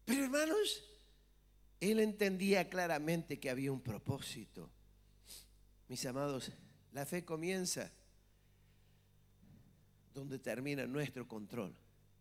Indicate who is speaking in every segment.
Speaker 1: Pero hermanos, él entendía claramente que había un propósito. Mis amados, la fe comienza donde termina nuestro control.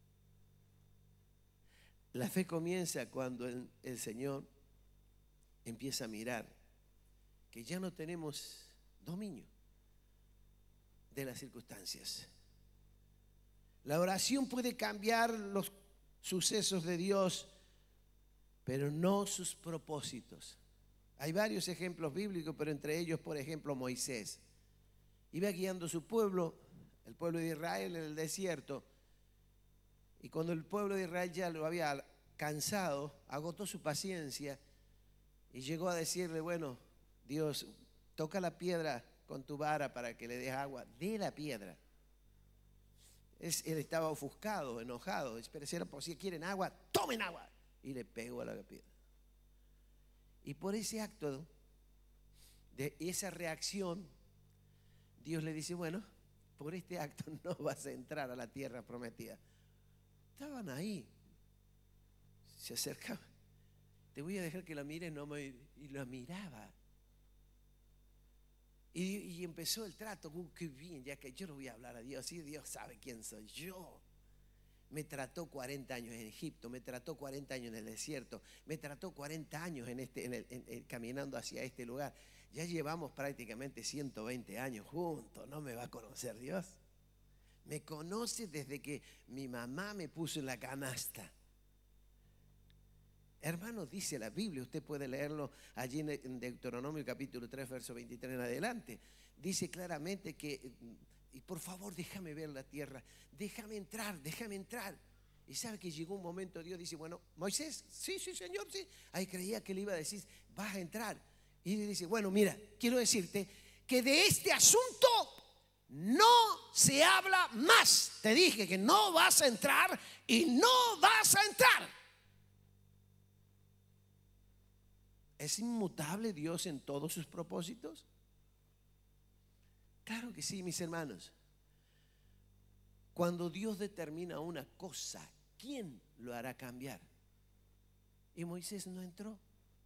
Speaker 1: La fe comienza cuando el Señor empieza a mirar que ya no tenemos dominio de las circunstancias. La oración puede cambiar los sucesos de Dios, pero no sus propósitos. Hay varios ejemplos bíblicos, pero entre ellos, por ejemplo, Moisés. Iba guiando a su pueblo, el pueblo de Israel, en el desierto. Y cuando el pueblo de Israel ya lo había cansado, agotó su paciencia y llegó a decirle: bueno, Dios, toca la piedra con tu vara para que le des agua de la piedra. Él estaba ofuscado, enojado. Pero por si quieren agua, tomen agua. Y le pegó a la piedra. Y por ese acto, de esa reacción, Dios le dice: bueno, por este acto no vas a entrar a la tierra prometida. Estaban ahí, se acercaban. Te voy a dejar que la mires, y la miraba. Y empezó el trato. Qué bien, ya que yo le voy a hablar a Dios. Y Dios sabe quién soy yo. Me trató 40 años en Egipto, me trató 40 años en el desierto, me trató 40 años caminando hacia este lugar. Ya llevamos prácticamente 120 años juntos. ¿No me va a conocer Dios? Me conoce desde que mi mamá me puso en la canasta. Hermanos, dice la Biblia, usted puede leerlo allí en Deuteronomio capítulo 3, verso 23 en adelante. Dice claramente que, y por favor déjame ver la tierra, déjame entrar. Y sabe que llegó un momento, Dios dice: bueno, Moisés, sí, Señor, sí. Ahí creía que le iba a decir: vas a entrar. Y le dice: bueno, mira, quiero decirte que de este asunto no se habla más. Te dije que no vas a entrar y no vas a entrar. ¿Es inmutable Dios en todos sus propósitos? Claro que sí, mis hermanos. Cuando Dios determina una cosa, ¿quién lo hará cambiar? Y Moisés no entró.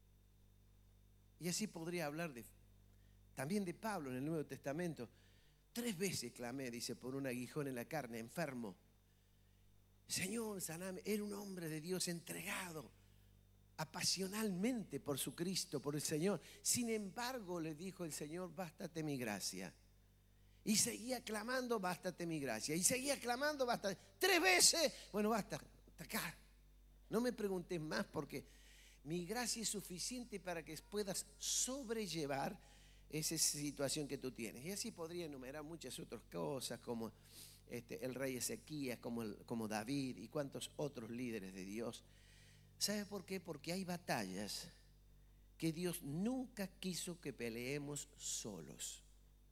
Speaker 1: Y así podría hablar también de Pablo en el Nuevo Testamento. 3 veces clamé, dice, por un aguijón en la carne, enfermo. Señor, saname. Era un hombre de Dios entregado apasionalmente por su Cristo, por el Señor. Sin embargo, le dijo el Señor: bástate mi gracia. Y seguía clamando: bástate mi gracia. Y seguía clamando: bástate. 3 veces. Bueno, basta, hasta acá. No me preguntes más, porque mi gracia es suficiente para que puedas sobrellevar esa situación que tú tienes. Y así podría enumerar muchas otras cosas, como el rey Ezequías, como David y cuantos otros líderes de Dios. ¿Sabe por qué? Porque hay batallas que Dios nunca quiso que peleemos solos.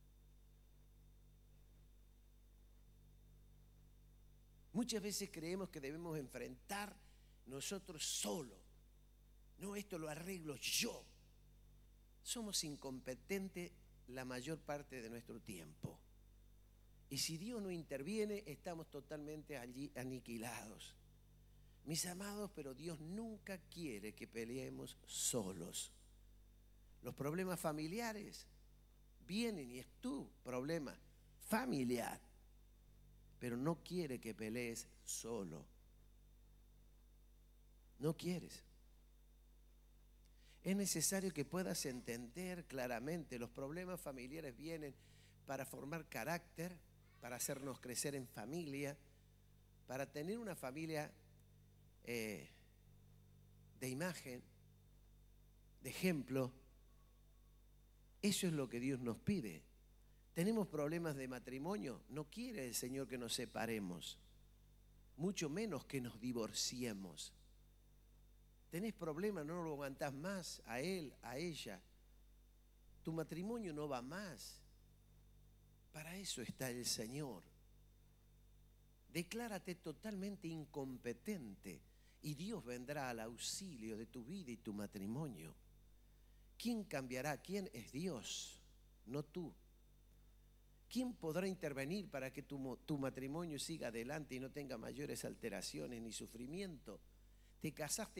Speaker 1: Muchas veces creemos que debemos enfrentar nosotros solos. No, esto lo arreglo yo. Somos incompetentes la mayor parte de nuestro tiempo. Y si Dios no interviene, estamos totalmente allí aniquilados. Mis amados, pero Dios nunca quiere que peleemos solos. Los problemas familiares vienen y es tu problema familiar, pero no quiere que pelees solo. No quieres. Es necesario que puedas entender claramente: los problemas familiares vienen para formar carácter, para hacernos crecer en familia, para tener una familia de imagen, de ejemplo. Eso es lo que Dios nos pide. Tenemos problemas de matrimonio, no quiere el Señor que nos separemos, mucho menos que nos divorciemos. Tenés problemas, no lo aguantás más a él, a ella. Tu matrimonio no va más. Para eso está el Señor. Declárate totalmente incompetente y Dios vendrá al auxilio de tu vida y tu matrimonio. ¿Quién cambiará? ¿Quién es Dios? No tú. ¿Quién podrá intervenir para que tu matrimonio siga adelante y no tenga mayores alteraciones ni sufrimiento? Te casaste